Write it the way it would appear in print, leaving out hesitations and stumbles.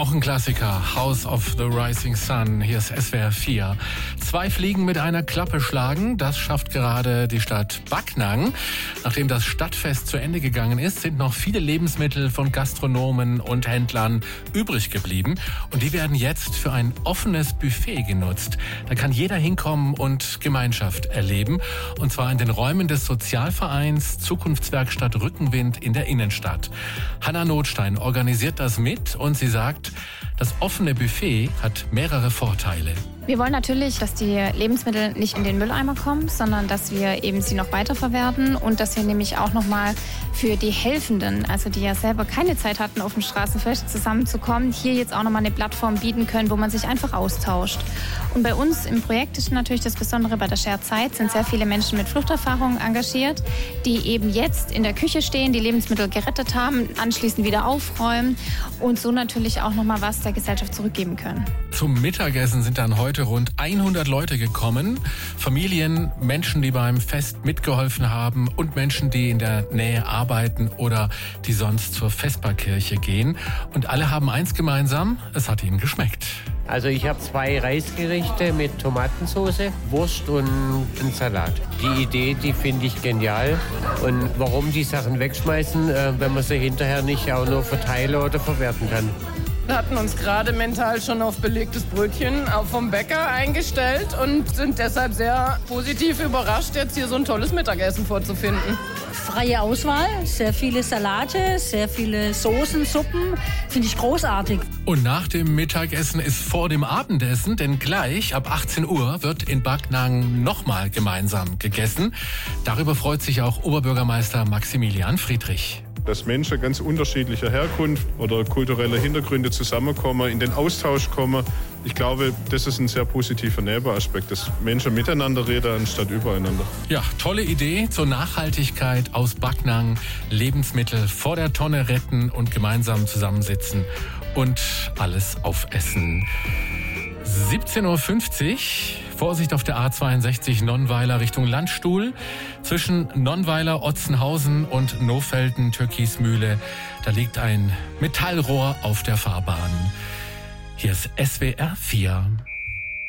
Auch ein Klassiker, House of the Rising Sun, hier ist SWR 4. 2 Fliegen mit einer Klappe schlagen, das schafft gerade die Stadt Backnang. Nachdem das Stadtfest zu Ende gegangen ist, sind noch viele Lebensmittel von Gastronomen und Händlern übrig geblieben. Und die werden jetzt für ein offenes Buffet genutzt. Da kann jeder hinkommen und Gemeinschaft erleben. Und zwar in den Räumen des Sozialvereins Zukunftswerkstatt Rückenwind in der Innenstadt. Hanna Notstein organisiert das mit und sie sagt, das offene Buffet hat mehrere Vorteile. Wir wollen natürlich, dass die Lebensmittel nicht in den Mülleimer kommen, sondern dass wir eben sie noch weiterverwerten und dass wir nämlich auch nochmal für die Helfenden, also die ja selber keine Zeit hatten, auf dem Straßenfest zusammenzukommen, hier jetzt auch nochmal eine Plattform bieten können, wo man sich einfach austauscht. Und bei uns im Projekt ist natürlich das Besondere, bei der Share Zeit sind sehr viele Menschen mit Fluchterfahrung engagiert, die eben jetzt in der Küche stehen, die Lebensmittel gerettet haben, anschließend wieder aufräumen und so natürlich auch nochmal was der Gesellschaft zurückgeben können. Zum Mittagessen sind dann heute rund 100 Leute gekommen. Familien, Menschen, die beim Fest mitgeholfen haben und Menschen, die in der Nähe arbeiten oder die sonst zur Vesperkirche gehen. Und alle haben eins gemeinsam, es hat ihnen geschmeckt. Also ich habe 2 Reisgerichte mit Tomatensauce, Wurst und einen Salat. Die Idee, die finde ich genial. Und warum die Sachen wegschmeißen, wenn man sie hinterher nicht auch nur verteilen oder verwerten kann. Wir hatten uns gerade mental schon auf belegtes Brötchen vom Bäcker eingestellt und sind deshalb sehr positiv überrascht, jetzt hier so ein tolles Mittagessen vorzufinden. Freie Auswahl, sehr viele Salate, sehr viele Soßen, Suppen, finde ich großartig. Und nach dem Mittagessen ist vor dem Abendessen, denn gleich ab 18 Uhr wird in Backnang nochmal gemeinsam gegessen. Darüber freut sich auch Oberbürgermeister Maximilian Friedrich. Dass Menschen ganz unterschiedlicher Herkunft oder kultureller Hintergründe zusammenkommen, in den Austausch kommen. Ich glaube, das ist ein sehr positiver Nebenaspekt, dass Menschen miteinander reden, anstatt übereinander. Ja, tolle Idee zur Nachhaltigkeit aus Backnang. Lebensmittel vor der Tonne retten und gemeinsam zusammensitzen und alles aufessen. 17.50 Uhr, Vorsicht auf der A62 Nonnweiler Richtung Landstuhl. Zwischen Nonnweiler, Otzenhausen und Nohfelden, Türkismühle, da liegt ein Metallrohr auf der Fahrbahn. Hier ist SWR 4.